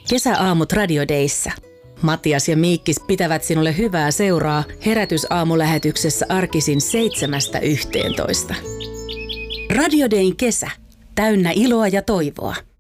Kesäaamut Radio Dayssä. Matias ja Miikkis pitävät sinulle hyvää seuraa herätysaamulähetyksessä arkisin 7–11. Radio Dayn kesä. Täynnä iloa ja toivoa.